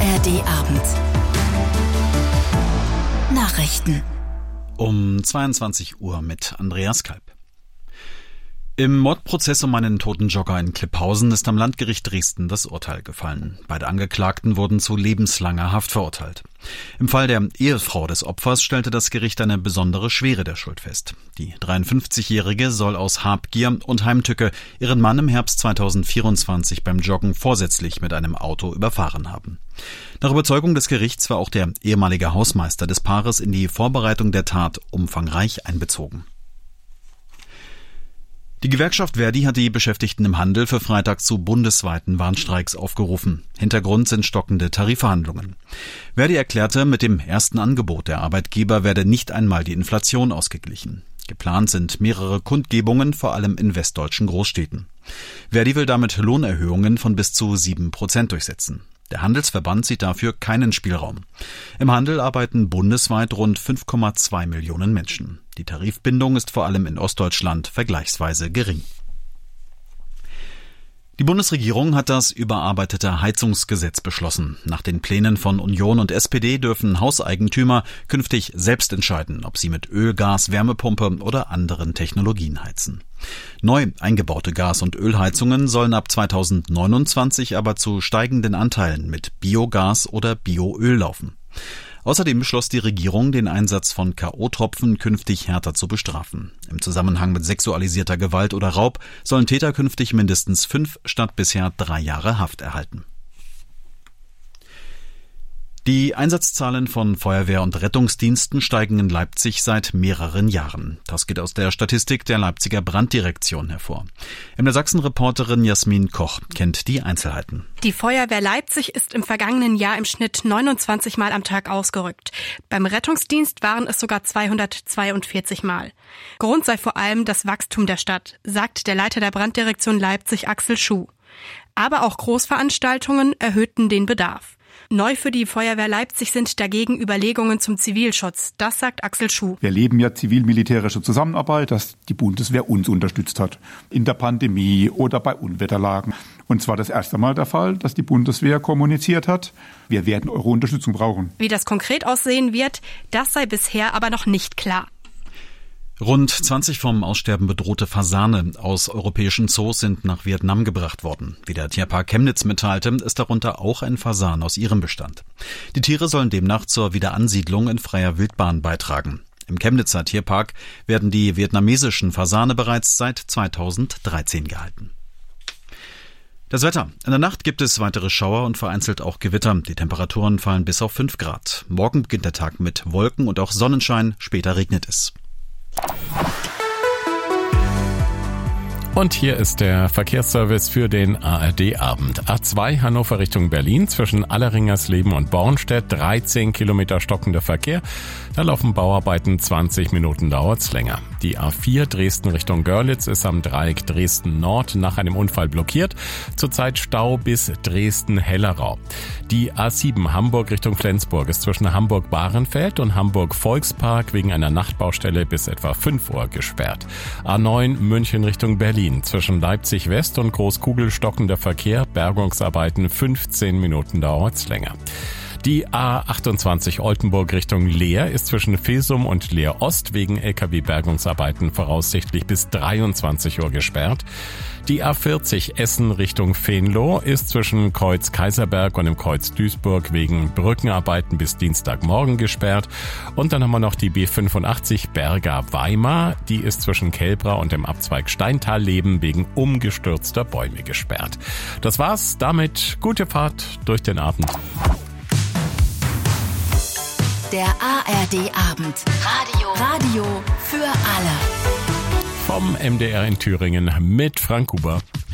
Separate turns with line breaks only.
ARD-Abend. Nachrichten.
Um 22 Uhr mit Andreas Kalb. Im Mordprozess um einen toten Jogger in Klipphausen ist am Landgericht Dresden das Urteil gefallen. Beide Angeklagten wurden zu lebenslanger Haft verurteilt. Im Fall der Ehefrau des Opfers stellte das Gericht eine besondere Schwere der Schuld fest. Die 53-Jährige soll aus Habgier und Heimtücke ihren Mann im Herbst 2024 beim Joggen vorsätzlich mit einem Auto überfahren haben. Nach Überzeugung des Gerichts war auch der ehemalige Hausmeister des Paares in die Vorbereitung der Tat umfangreich einbezogen. Die Gewerkschaft Verdi hat die Beschäftigten im Handel für Freitag zu bundesweiten Warnstreiks aufgerufen. Hintergrund sind stockende Tarifverhandlungen. Verdi erklärte, mit dem ersten Angebot der Arbeitgeber werde nicht einmal die Inflation ausgeglichen. Geplant sind mehrere Kundgebungen, vor allem in westdeutschen Großstädten. Verdi will damit Lohnerhöhungen von bis zu 7% durchsetzen. Der Handelsverband sieht dafür keinen Spielraum. Im Handel arbeiten bundesweit rund 5,2 Millionen Menschen. Die Tarifbindung ist vor allem in Ostdeutschland vergleichsweise gering. Die Bundesregierung hat das überarbeitete Heizungsgesetz beschlossen. Nach den Plänen von Union und SPD dürfen Hauseigentümer künftig selbst entscheiden, ob sie mit Öl, Gas, Wärmepumpe oder anderen Technologien heizen. Neu eingebaute Gas- und Ölheizungen sollen ab 2029 aber zu steigenden Anteilen mit Biogas oder Bioöl laufen. Außerdem beschloss die Regierung, den Einsatz von K.O.-Tropfen künftig härter zu bestrafen. Im Zusammenhang mit sexualisierter Gewalt oder Raub sollen Täter künftig mindestens 5 statt bisher 3 Jahre Haft erhalten. Die Einsatzzahlen von Feuerwehr- und Rettungsdiensten steigen in Leipzig seit mehreren Jahren. Das geht aus der Statistik der Leipziger Branddirektion hervor. MDR Sachsen-Reporterin Jasmin Koch kennt die Einzelheiten.
Die Feuerwehr Leipzig ist im vergangenen Jahr im Schnitt 29 Mal am Tag ausgerückt. Beim Rettungsdienst waren es sogar 242 Mal. Grund sei vor allem das Wachstum der Stadt, sagt der Leiter der Branddirektion Leipzig Axel Schuh. Aber auch Großveranstaltungen erhöhten den Bedarf. Neu für die Feuerwehr Leipzig sind dagegen Überlegungen zum Zivilschutz. Das sagt Axel Schuh.
Wir erleben ja zivil-militärische Zusammenarbeit, dass die Bundeswehr uns unterstützt hat. In der Pandemie oder bei Unwetterlagen. Und zwar das erste Mal der Fall, dass die Bundeswehr kommuniziert hat, wir werden eure Unterstützung brauchen.
Wie das konkret aussehen wird, das sei bisher aber noch nicht klar.
Rund 20 vom Aussterben bedrohte Fasane aus europäischen Zoos sind nach Vietnam gebracht worden. Wie der Tierpark Chemnitz mitteilte, ist darunter auch ein Fasan aus ihrem Bestand. Die Tiere sollen demnach zur Wiederansiedlung in freier Wildbahn beitragen. Im Chemnitzer Tierpark werden die vietnamesischen Fasane bereits seit 2013 gehalten. Das Wetter. In der Nacht gibt es weitere Schauer und vereinzelt auch Gewitter. Die Temperaturen fallen bis auf 5 Grad. Morgen beginnt der Tag mit Wolken und auch Sonnenschein. Später regnet es.
Und hier ist der Verkehrsservice für den ARD-Abend. A2 Hannover Richtung Berlin zwischen Alleringersleben und Bornstedt 13 Kilometer stockender Verkehr. Da laufen Bauarbeiten, 20 Minuten dauert's länger. Die A4 Dresden Richtung Görlitz ist am Dreieck Dresden-Nord nach einem Unfall blockiert. Zurzeit Stau bis Dresden-Hellerau. Die A7 Hamburg Richtung Flensburg ist zwischen Hamburg-Bahrenfeld und Hamburg-Volkspark wegen einer Nachtbaustelle bis etwa 5 Uhr gesperrt. A9 München Richtung Berlin zwischen Leipzig West und Großkugel stockender Verkehr, Bergungsarbeiten 15 Minuten dauert's länger. Die A28 Oldenburg Richtung Leer ist zwischen Filsum und Leer Ost wegen LKW-Bergungsarbeiten voraussichtlich bis 23 Uhr gesperrt. Die A40 Essen Richtung Venlo ist zwischen Kreuz Kaiserberg und dem Kreuz Duisburg wegen Brückenarbeiten bis Dienstagmorgen gesperrt. Und dann haben wir noch die B85 Berga-Weimar. Die ist zwischen Kelbra und dem Abzweig Steintal-Leben wegen umgestürzter Bäume gesperrt. Das war's. Damit gute Fahrt durch den Abend.
Der ARD-Abend. Radio für alle.
Vom MDR in Thüringen mit Frank Huber.